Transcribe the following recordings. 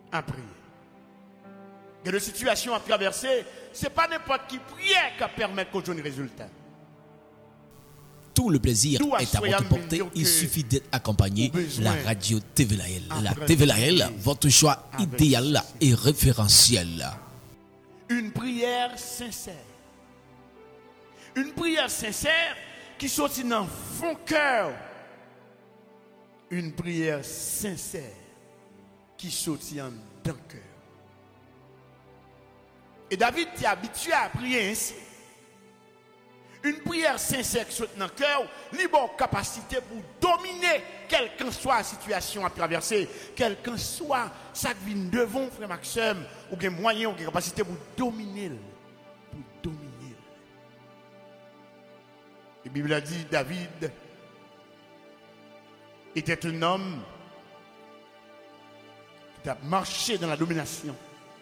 à prier. Et de situations à traverser, ce n'est pas n'importe qui prière qui permet qu'on ait un résultat. Tout le plaisir est à votre portée. Il suffit d'être accompagné de la radio TV Lahel. La TV Lahel, votre choix idéal et référentiel. Une prière sincère. Une prière sincère qui sortit dans le fond cœur. Une prière sincère qui sortit en dans le cœur. Et David est habitué à prier ainsi. Une prière sincère qui saute dans le cœur, libre capacité pour dominer quelle que soit la situation à traverser, quelle que soit ça qui vient devant, frère Maxime, ou des moyens, ou des capacités pour dominer. Pour dominer. La Bible a dit David était un homme qui a marché dans la domination.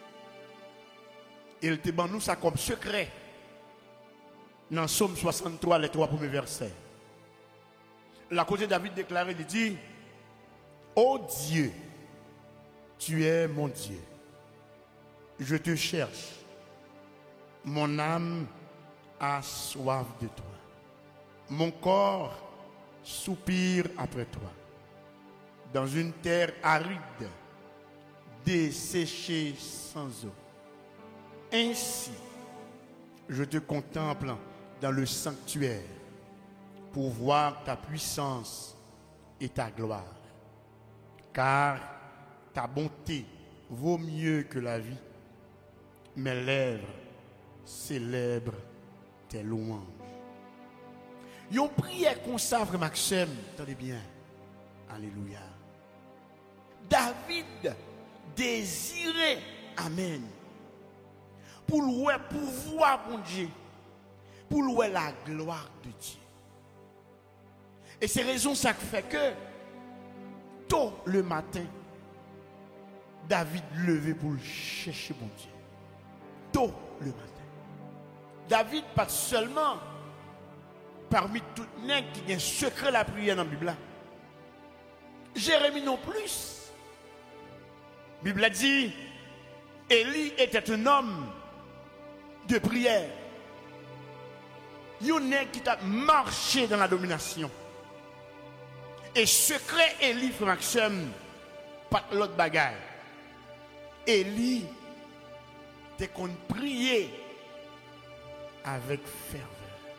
Il était dans nous ça comme secret. Dans Psaume 63, les 3 premiers versets. La côté David déclaré, il dit, ô Dieu, tu es mon Dieu. Je te cherche. Mon âme a soif de toi. Mon corps soupire après toi. Dans une terre aride, desséchée sans eau. Ainsi, je te contemple dans le sanctuaire pour voir ta puissance et ta gloire. Car ta bonté vaut mieux que la vie. Mes lèvres célèbrent tes louanges. Yon prière comme ça, frère Maxime, attendez bien. Alléluia. David désirait, amen, pour louer pouvoir mon Dieu, pour louer la gloire de Dieu. Et c'est raison ça qui fait que tôt le matin, David levé pour chercher mon Dieu. Tôt le matin. David pas seulement parmi tous les nègres qui ont secret la prière dans la Bible. Jérémie non plus. La Bible dit, Élie était un homme de prière. Il y a un nègre qui a marché dans la domination. Et secret Élie, frère Maxime, pas l'autre bagaille. Élie, t'es qu'on prier avec ferveur.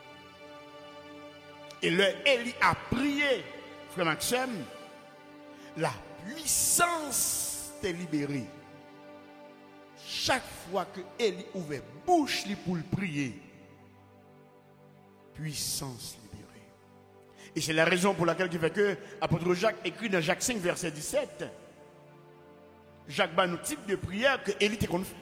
Et le Élie a prié, frère Maxime, la puissance t'est libérée. Chaque fois que Élie ouvrait bouche pour le prier, puissance libérée. Et c'est la raison pour laquelle il fait que l'apôtre Jacques écrit dans Jacques 5, verset 17, Jacques bat nous type de prière que Élie était qu'on fait.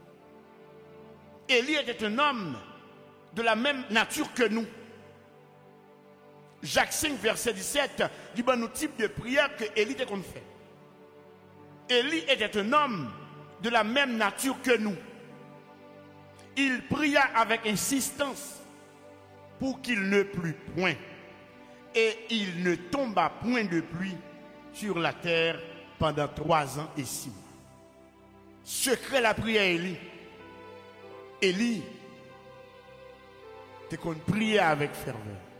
Élie était un homme de la même nature que nous. Jacques 5, verset 17, dit bat nous type de prière que Élie était qu'on fait. Élie était un homme de la même nature que nous. Il pria avec insistance pour qu'il ne plût point. Et il ne tomba point de pluie sur la terre pendant 3 ans et 6 mois. Secret la prière Élie. Élie, t'es qu'on priait avec ferveur.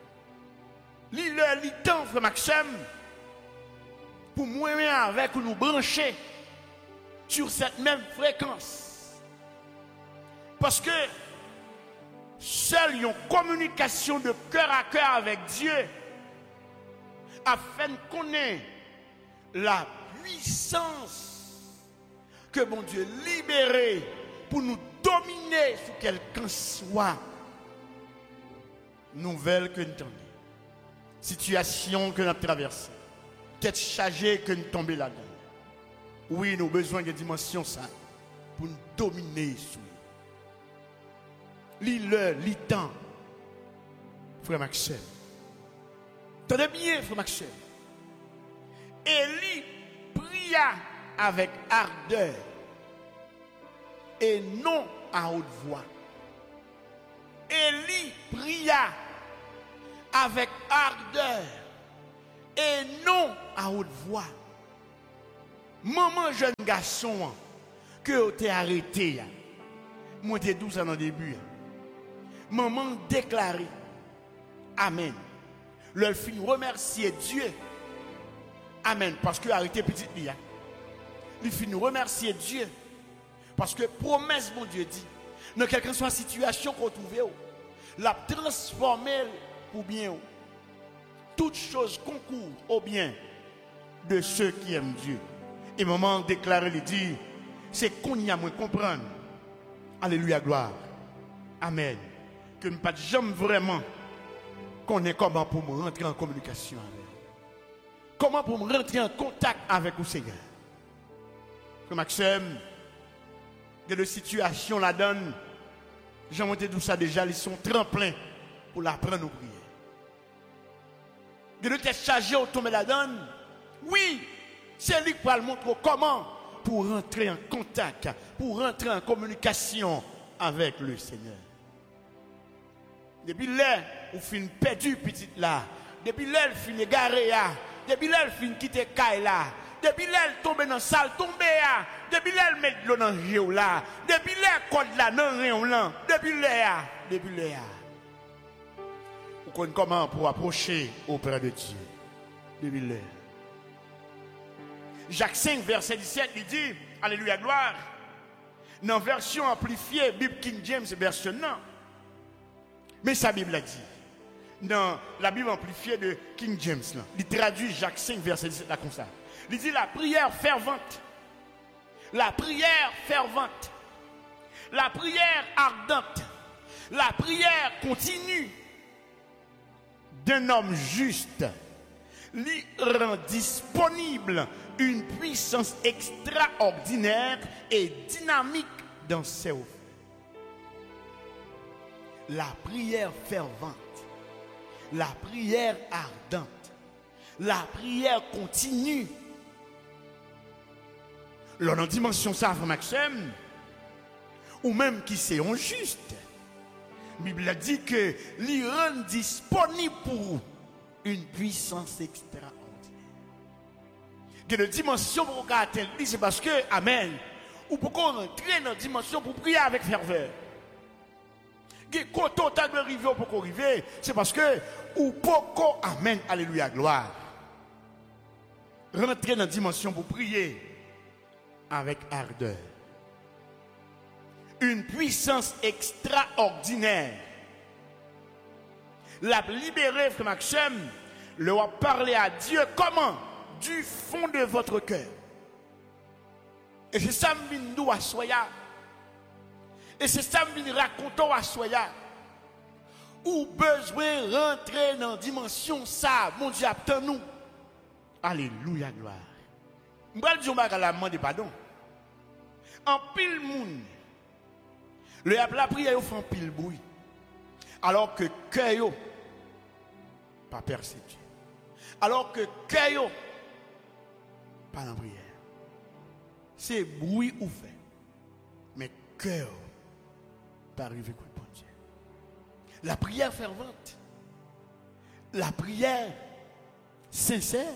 Lis temps, frère Maxime, pour moi avec nous brancher sur cette même fréquence. Parce que seule une communication de cœur à cœur avec Dieu afin de connaître la puissance que mon Dieu libéré pour nous dominer sur quelqu'un soit nouvelle que nous tombons, situation que nous traversons, tête chargée que nous tombons là-dedans. Oui, nous avons besoin de dimension ça pour nous dominer sur nous. Lis temps, frère Maxime. Tenez bien, frère Maxime. Élie pria avec ardeur et non à haute voix. Élie pria avec ardeur et non à haute voix. maman jeune garçon que tu as arrêté, moi t'ai dit ça dans le début. Maman déclaré, amen. Leur fin remercier Dieu. Amen. Parce que arrêté petite lia. Il finit remercier Dieu. Parce que promesse, mon Dieu dit, dans quelle que soit la situation qu'on trouve, la transformer pour bien. Toutes choses concourent au bien de ceux qui aiment Dieu. Et maman déclaré, il dit, c'est qu'on y a moins comprendre. Alléluia, gloire. Amen. Que nous ne pas jamais vraiment connaître comment pour me rentrer en communication avec. Comment pour me rentrer en contact avec le Seigneur. Que Maxime, il y a des situations là-dedans, j'ai monté tout ça déjà, ils sont tremplins pour l'apprendre aux prières. Il y a des tests chargés au tomber là-dedans. Oui, c'est lui qui va le montrer comment pour rentrer en contact, pour rentrer en communication avec le Seigneur. Depuis là, où fin perdu petite là, depuis là, il fin égaré là, depuis là, il fin quitter caille là, depuis là, il tombe dans la salle, tombe là, depuis là, il met de l'eau dans le géo là, depuis là, il code là, dans le rayon là, depuis là. Vous connaissez comment pour approcher auprès de Dieu. Depuis là. Jacques 5, verset 17, il dit, alléluia, gloire, dans la version amplifiée, Bible King James, version non. Mais sa Bible a dit, dans la Bible amplifiée de King James, là, il traduit Jacques 5, verset 17, là comme ça. Il dit la prière fervente, la prière fervente, la prière ardente, la prière continue d'un homme juste lui rend disponible une puissance extraordinaire et dynamique dans ses offres. La prière fervente, la prière ardente, la prière continue. Dans la dimension ça, Maxime, ou même qui c'est injuste, la Bible a dit que lui rend disponible pour une puissance extraordinaire. De la dimension pour atteindre, c'est parce que, amen, ou pour qu'on rentrer dans la dimension pour prier avec ferveur. Quand on arrive pour qu'on arrive, c'est parce que, ou pour amen, alléluia, gloire. Rentrer dans la dimension pour prier avec ardeur. Une puissance extraordinaire. La libérer, frère Maxime, leur parler à Dieu comment? Du fond de votre cœur. Et c'est ça que nous à soya. Et c'est ça que nous racontons à soya. Ou besoin rentrer dans la dimension ça, mon Dieu, attends-nous. Alléluia, gloire. Je vais dire que la demande pardon. En pile monde, la prière fait en pile bruit. Alors que cœur pas persécuté. Alors que cœur pas en prière. C'est bruit ou fait. Mais cœur pas arrivé avec bon Dieu. La prière fervente. La prière sincère.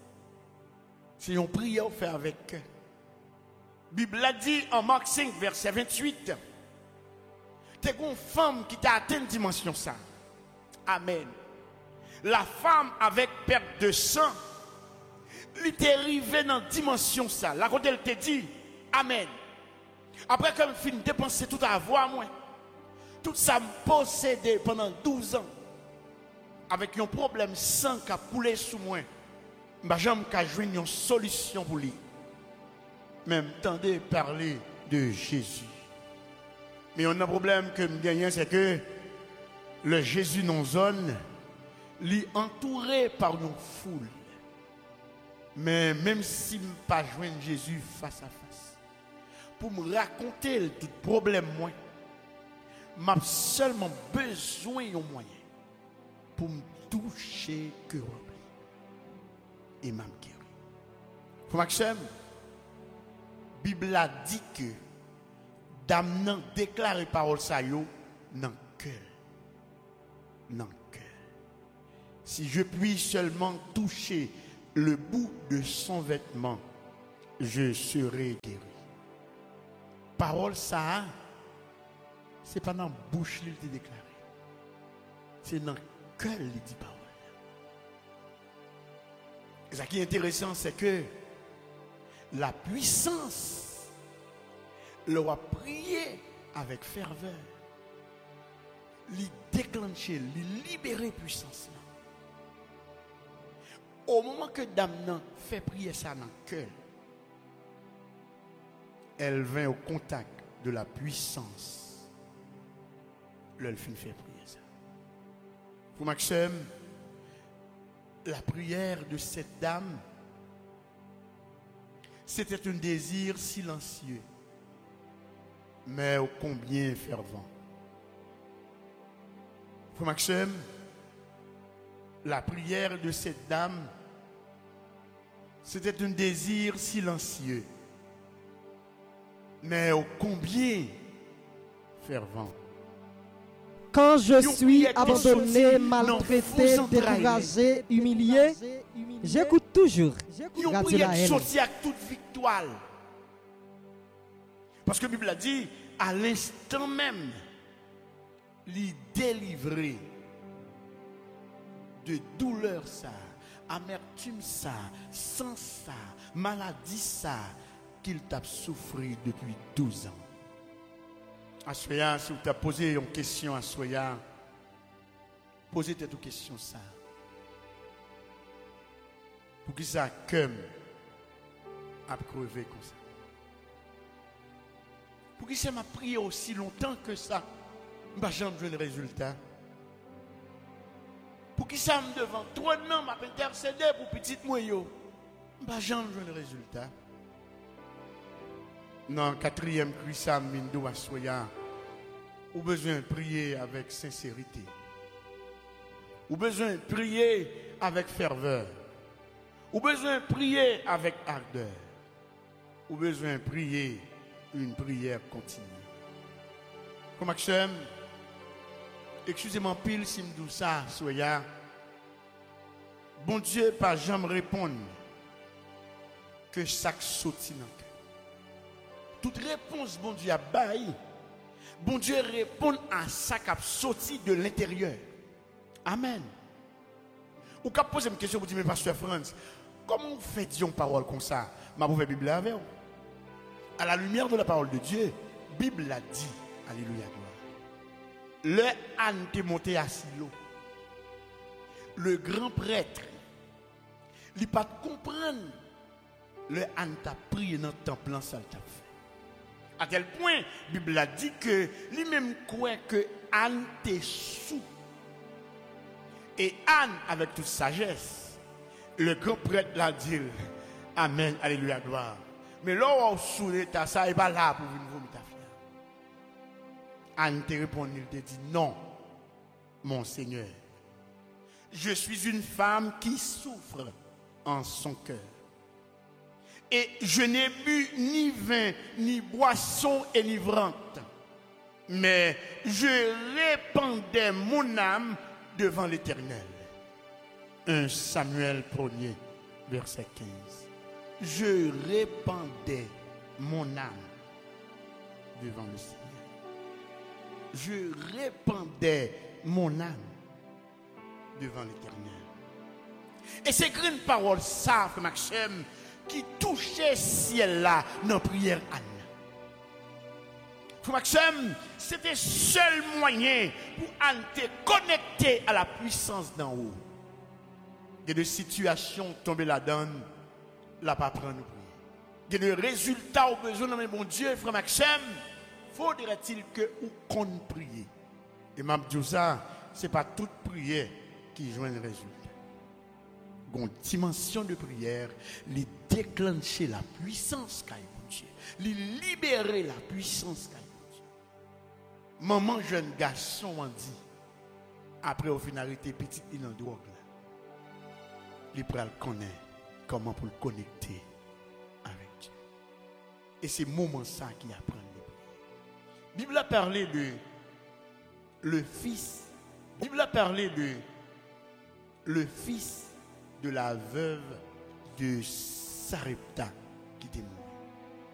C'est une prière faite avec cœur. La Bible a dit en Marc 5, verset 28. C'est une femme qui t'a atteint une dimension ça. Amen. La femme avec perte de sang, elle est arrivée dans la dimension ça. La côté elle te dit, amen. Après que je finis de dépenser tout à avoir, moi, tout ça me possédait pendant 12 ans. Avec un problème sang qui a coulé sous moi. Je n'ai jamais joué une solution pour lui. Même tendez parler de Jésus. Mais on a un problème que je gagne, c'est que le Jésus non zone, lui entouré par une foule. Mais même si je ne pas joindre Jésus face à face, pour me raconter tout problème, moi, j'ai seulement besoin d'un moyen pour me toucher que rempli. Et m'a guéri. Maxime, la Bible a dit que dame nan déclare parole ça yo dans cœur. Dans cœur. Si je puis seulement toucher le bout de son vêtement, je serai guéri. Parole ça, c'est pas dans la bouche qu'il te déclaré. C'est dans le cœur qu'il dit parole. Et ce qui est intéressant, c'est que la puissance, le roi prier avec ferveur, lui déclencher, lui libérer puissance là. Au moment que dame fait prier ça dans le cœur, elle vient au contact de la puissance. Elle fait prier ça. Pour Maxime, la prière de cette dame, c'était un désir silencieux, mais ô combien fervent. Pour Maxime, la prière de cette dame, c'était un désir silencieux, mais ô combien fervent. Quand je suis abandonné, maltraité, découragé, humilié, j'écoute toujours Radio Laël. Sorti avec toute victoire. Parce que la Bible a dit, à l'instant même, lui délivrer de douleur ça, amertume ça, sans ça, maladie ça, qu'il t'a souffert depuis 12 ans. Assoya, si vous t'avez posé une question à Soya, posez-toi une question ça. Pour qui ça comme a crevé comme ça? Pour qui ça m'a prié aussi longtemps que ça? Je n'ai jamais vu le résultat. Pour qui ça me devant 3 ans m'a intercédé pour petite moyo? Je n'ai jamais vu le résultat. Dans le 4e Chrisam Mindo à Soya, ou besoin de prier avec sincérité. Ou besoin de prier avec ferveur. Ou besoin de prier avec ardeur. Ou besoin de prier une prière continue. Comme Maxime, excusez-moi pile si je dis ça, Soya. Bon Dieu, pas jamais répondre que chaque sortie dans le cœur. Toute réponse, bon Dieu, a bail. Bon Dieu répond à ça qui a sorti de l'intérieur. Amen. Ou quand poser une question, vous dites, mais pasteur Franz, comment vous faites une parole comme ça? Ma pauvre Bible avec vous. À la lumière de la parole de Dieu, la Bible l'a dit. Alléluia. Le âne est monté à Silo. Le grand prêtre, il n'a pas comprendre. Le âne t'a prié dans le temple, ça t'a fait. À tel point, la Bible a dit que lui-même croit que Anne était sous. Et Anne, avec toute sagesse, le grand prêtre l'a dit, Amen, Alléluia, gloire. Mais là où sous l'état, ça n'est pas là pour venir vomir ta fille. Anne te répondu, il te dit, non, mon Seigneur, je suis une femme qui souffre en son cœur. Et je n'ai bu ni vin, ni boisson enivrante, mais je répandais mon âme devant l'Éternel. 1 Samuel 1er, verset 15. Je répandais mon âme devant le Seigneur. Je répandais mon âme devant l'Éternel. Et c'est une parole ça, frère Maxime, qui touchait ciel là dans la prière Anne. Frère Maxime, c'était le seul moyen pour Anne te connecter à la puissance d'en haut. Il y a des situations tombées là-dedans, là pas prendre nous prier. Il y a des résultats au besoin de mon Dieu, frère Maxime, faudrait-il que vous compte prier. Et m'a dit ça, ce n'est pas toute prière qui joint le résultat. Une dimension de prière, les déclencher la puissance qu'a mon Dieu, les libérer la puissance qu'a mon Dieu. Maman jeune garçon m'a dit, après au finalité petite il en drogue là, il pral connaître comment pour le connecter avec Dieu. Et c'est moment ça qui apprend les prières. Bible a parlé de le fils. Bible a parlé de le fils de la veuve de Sarepta. quitter nous.